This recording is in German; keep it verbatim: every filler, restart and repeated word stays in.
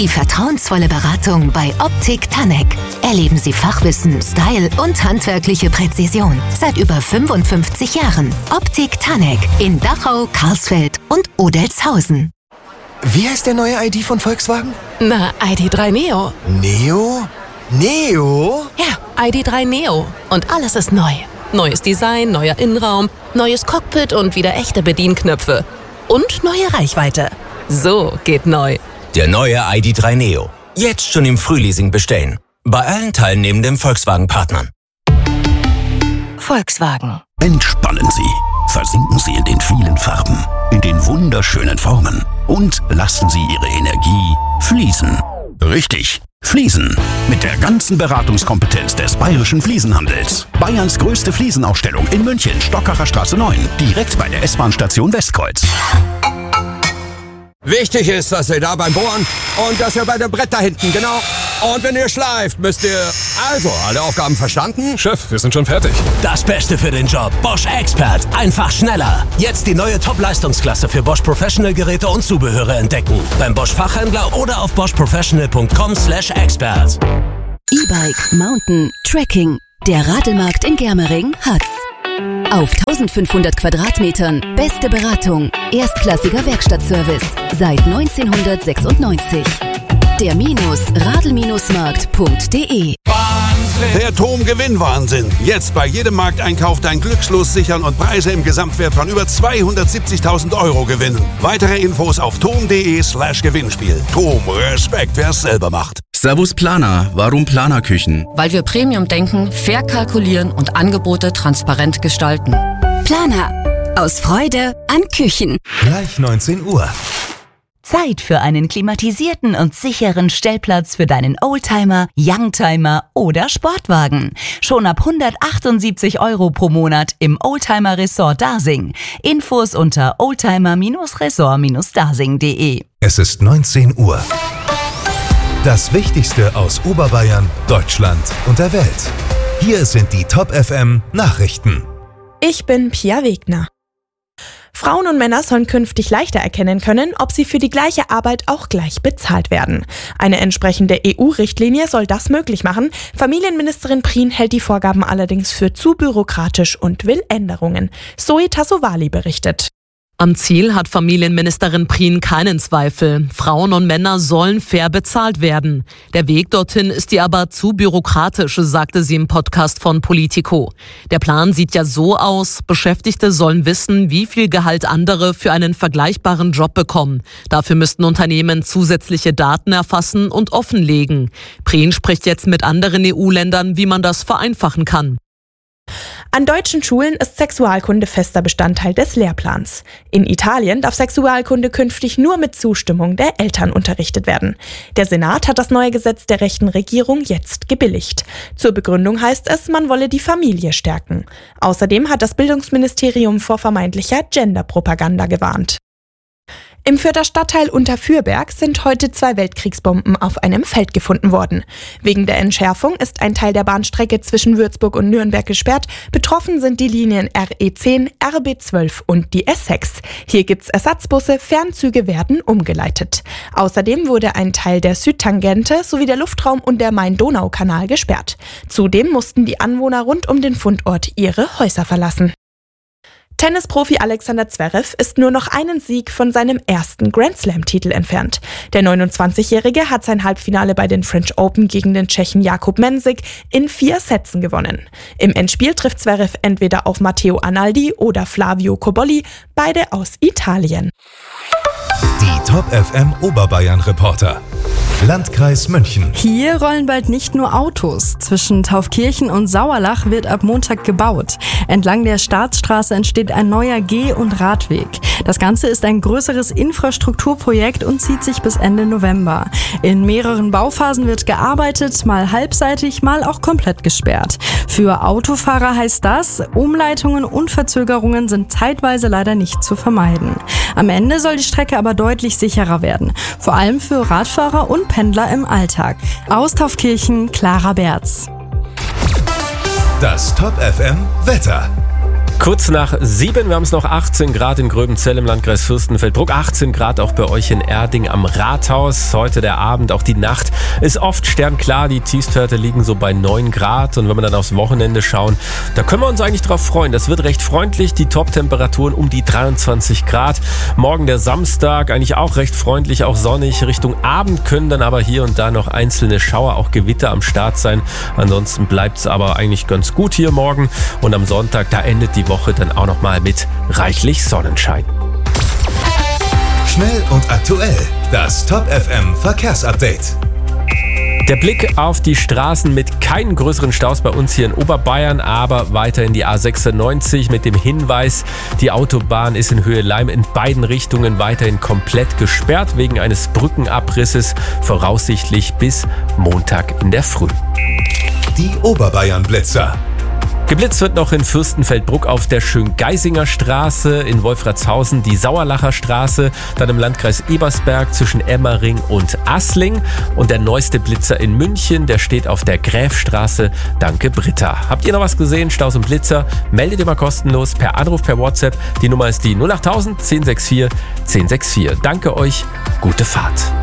die vertrauensvolle Beratung bei Optik Tanek. Erleben Sie Fachwissen, Style und handwerkliche Präzision seit über fünfundfünfzig Jahren. Optik Tanek in Dachau, Karlsfeld und Odelzhausen. Wie heißt der neue I D von Volkswagen? Na, I D drei Neo. Neo? Neo? Ja, I D drei Neo. Und alles ist neu. Neues Design, neuer Innenraum, neues Cockpit und wieder echte Bedienknöpfe. Und neue Reichweite. So geht neu. Der neue I D drei Neo. Jetzt schon im Frühleasing bestellen. Bei allen teilnehmenden Volkswagen-Partnern. Volkswagen. Entspannen Sie. Versinken Sie in den vielen Farben, in den wunderschönen Formen und lassen Sie Ihre Energie fließen. Richtig, fließen. Mit der ganzen Beratungskompetenz des Bayerischen Fliesenhandels. Bayerns größte Fliesenausstellung in München, Stockacher Straße neun, direkt bei der S-Bahn-Station Westkreuz. Wichtig ist, dass ihr da beim Bohren und dass ihr bei dem Brett da hinten, genau. Und wenn ihr schleift, müsst ihr... Also, alle Aufgaben verstanden? Chef, wir sind schon fertig. Das Beste für den Job. Bosch Expert. Einfach schneller. Jetzt die neue Top-Leistungsklasse für Bosch Professional Geräte und Zubehöre entdecken. Beim Bosch Fachhändler oder auf bosch professional punkt com slash expert. E-Bike, Mountain, Trekking. Der Radelmarkt in Germering hat's. Auf eintausendfünfhundert Quadratmetern beste Beratung, erstklassiger Werkstattservice seit neunzehnhundertsechsundneunzig. Der Minus radl-markt punkt de. Der Tom-Gewinn-Wahnsinn. Jetzt bei jedem Markteinkauf dein Glückslos sichern und Preise im Gesamtwert von über zweihundertsiebzigtausend Euro gewinnen. Weitere Infos auf tom.de slash Gewinnspiel. Tom, Respekt, wer es selber macht. Servus Planer. Warum Planerküchen? Weil wir Premium denken, fair kalkulieren und Angebote transparent gestalten. Planer. Aus Freude an Küchen. Gleich neunzehn Uhr. Zeit für einen klimatisierten und sicheren Stellplatz für deinen Oldtimer, Youngtimer oder Sportwagen. Schon ab hundertachtundsiebzig Euro pro Monat im Oldtimer Resort Dasing. Infos unter oldtimer Resort Dasing punkt de. Es ist neunzehn Uhr. Das Wichtigste aus Oberbayern, Deutschland und der Welt. Hier sind die Top F M Nachrichten. Ich bin Pia Wegner. Frauen und Männer sollen künftig leichter erkennen können, ob sie für die gleiche Arbeit auch gleich bezahlt werden. Eine entsprechende E U-Richtlinie soll das möglich machen. Familienministerin Prien hält die Vorgaben allerdings für zu bürokratisch und will Änderungen. Zoe Tassovali berichtet. Am Ziel hat Familienministerin Prien keinen Zweifel. Frauen und Männer sollen fair bezahlt werden. Der Weg dorthin ist ihr aber zu bürokratisch, sagte sie im Podcast von Politico. Der Plan sieht ja so aus, Beschäftigte sollen wissen, wie viel Gehalt andere für einen vergleichbaren Job bekommen. Dafür müssten Unternehmen zusätzliche Daten erfassen und offenlegen. Prien spricht jetzt mit anderen E U-Ländern, wie man das vereinfachen kann. An deutschen Schulen ist Sexualkunde fester Bestandteil des Lehrplans. In Italien darf Sexualkunde künftig nur mit Zustimmung der Eltern unterrichtet werden. Der Senat hat das neue Gesetz der rechten Regierung jetzt gebilligt. Zur Begründung heißt es, man wolle die Familie stärken. Außerdem hat das Bildungsministerium vor vermeintlicher Genderpropaganda gewarnt. Im Fürther Stadtteil Unterfürberg sind heute zwei Weltkriegsbomben auf einem Feld gefunden worden. Wegen der Entschärfung ist ein Teil der Bahnstrecke zwischen Würzburg und Nürnberg gesperrt. Betroffen sind die Linien R E zehn, R B zwölf und die S sechs. Hier gibt's Ersatzbusse, Fernzüge werden umgeleitet. Außerdem wurde ein Teil der Südtangente sowie der Luftraum und der Main-Donau-Kanal gesperrt. Zudem mussten die Anwohner rund um den Fundort ihre Häuser verlassen. Tennisprofi Alexander Zverev ist nur noch einen Sieg von seinem ersten Grand-Slam-Titel entfernt. Der neunundzwanzigjährige hat sein Halbfinale bei den French Open gegen den Tschechen Jakub Mensik in vier Sätzen gewonnen. Im Endspiel trifft Zverev entweder auf Matteo Analdi oder Flavio Cobolli, beide aus Italien. Die Top F M Oberbayern Reporter. Landkreis München. Hier rollen bald nicht nur Autos. Zwischen Taufkirchen und Sauerlach wird ab Montag gebaut. Entlang der Staatsstraße entsteht ein neuer Geh- und Radweg. Das Ganze ist ein größeres Infrastrukturprojekt und zieht sich bis Ende November. In mehreren Bauphasen wird gearbeitet, mal halbseitig, mal auch komplett gesperrt. Für Autofahrer heißt das, Umleitungen und Verzögerungen sind zeitweise leider nicht zu vermeiden. Am Ende soll die Strecke aber deutlich sicherer werden. Vor allem für Radfahrer und Pendler im Alltag. Aus Taufkirchen, Clara Berz. Das Top F M Wetter. Kurz nach sieben, wir haben es noch achtzehn Grad in Gröbenzell im Landkreis Fürstenfeldbruck, achtzehn Grad auch bei euch in Erding am Rathaus. Heute der Abend, auch die Nacht ist oft sternklar, die Tiefstwerte liegen so bei neun Grad und wenn wir dann aufs Wochenende schauen, da können wir uns eigentlich drauf freuen. Das wird recht freundlich, die Top-Temperaturen um die dreiundzwanzig Grad. Morgen der Samstag, eigentlich auch recht freundlich, auch sonnig. Richtung Abend können dann aber hier und da noch einzelne Schauer, auch Gewitter am Start sein. Ansonsten bleibt es aber eigentlich ganz gut hier morgen und am Sonntag, da endet die Woche dann auch noch mal mit reichlich Sonnenschein. Schnell und aktuell, das Top F M Verkehrsupdate. Der Blick auf die Straßen mit keinen größeren Staus bei uns hier in Oberbayern, aber weiterhin die A sechsundneunzig mit dem Hinweis, die Autobahn ist in Höhe Leim in beiden Richtungen weiterhin komplett gesperrt wegen eines Brückenabrisses, voraussichtlich bis Montag in der Früh. Die Oberbayern-Blitzer. Geblitzt wird noch in Fürstenfeldbruck auf der Schöngeisinger Straße, in Wolfratshausen die Sauerlacher Straße, dann im Landkreis Ebersberg zwischen Emmering und Assling und der neueste Blitzer in München, der steht auf der Gräfstraße. Danke Britta. Habt ihr noch was gesehen, Staus und Blitzer? Meldet ihr mal kostenlos per Anruf, per WhatsApp. Die Nummer ist die null acht null null eins null sechs vier eins sechs vier. Danke euch, gute Fahrt.